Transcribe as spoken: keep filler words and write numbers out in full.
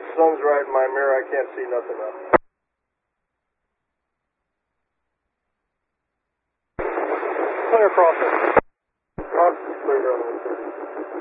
Sun's right in my mirror, I can't see nothing else. Clear crossing. Cross is clear, brother.